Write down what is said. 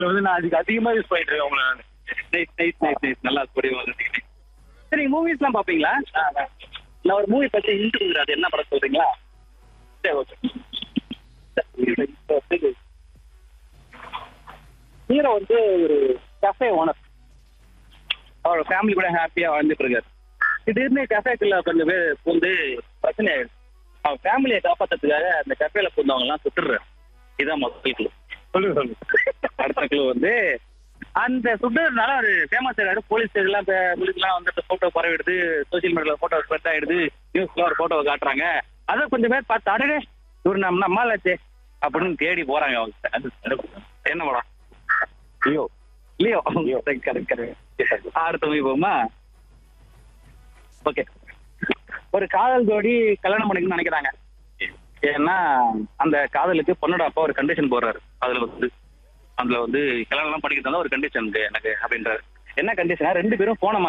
வந்து நான் அதுக்கு அதிகமா யூஸ் பண்ணிட்டு இருக்கேன் உங்களை நான். நைஸ் நைஸ் நைஸ் நைஸ் நல்லா புரியும். சரி, மூவிஸ்லாம் பாப்பீங்களா? நான் ஒரு மூவி பத்தி இன்ட்ரோ அது என்ன படம் சொல்றீங்களா? சரி, ஓகே. ஹீரோ வந்து ஒரு கஃபே ஓனர். அவர் ஃபேமிலி கூட ஹாப்பியா வாழ்ந்துட்டு இருக்காரு. திடீர்னு கஃபேக்குள்ள கொஞ்சம் பேர் பூந்து பிரச்சனை ஆயிடுச்சு. அவன் ஃபேமிலியை காப்பாத்துறதுக்காக அந்த கஃபேல பூந்தவங்க எல்லாம் சுட்டுறாரு. இதான் முதல் குழு. சொல்லுங்க சொல்லுங்க. அடுத்த குழு வந்து அந்த சுட்டுறதுனால ஒரு ஃபேமஸ் ஆயிடாரு. போலீஸ்லாம் வந்துட்டு போட்டோ பரவிடுது, சோசியல் மீடியால போட்டோ ஸ்ப்ரெட் ஆயிடுது, நியூஸ்ல ஒரு போட்டோவை காட்டுறாங்க. அதை கொஞ்சம் பேர் பார்த்து அடடே இவர் நம்ம நம்மளாச்சே அப்படின்னு தேடி போறாங்க அவங்க. என்ன படம்? ஐயோ லியோ. லியோ. கரெக்ட். அடுத்த மூவி போகுமா? ஓகே. ஒரு காதல் ஜோடி கல்யாணம் பண்ணிக்கணும்னு நினைக்கிறாங்க. ஏன்னா அந்த காதலுக்கு பொண்ணோட அப்பா ஒரு கண்டிஷன் போடுறாரு. அதுல வந்து கல்யாணம் பண்ணிக்கிட்டு ஒரு கண்டிஷன் எனக்கு அப்படின்றாரு. என்ன கண்டிஷனா? 2 பேரும் போன